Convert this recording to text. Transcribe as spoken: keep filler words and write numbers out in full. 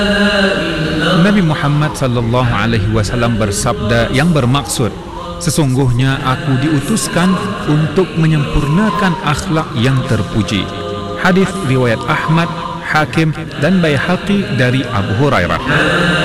Nabi Muhammad sallallahu alaihi wasallam bersabda yang bermaksud, sesungguhnya aku diutuskan untuk menyempurnakan akhlak yang terpuji. Hadis riwayat Ahmad, Hakim dan Baihaqi dari Abu Hurairah.